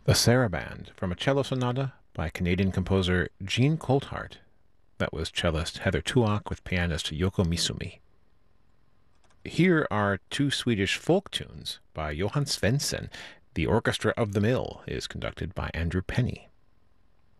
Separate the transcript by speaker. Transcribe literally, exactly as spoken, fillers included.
Speaker 1: The Saraband from a cello sonata by Canadian composer Jean Coulthard. That was cellist Heather Tuock with pianist Yoko Misumi. Here are two Swedish folk tunes by Johan Svensson. The Orchestra of the Mill is conducted by Andrew Penny.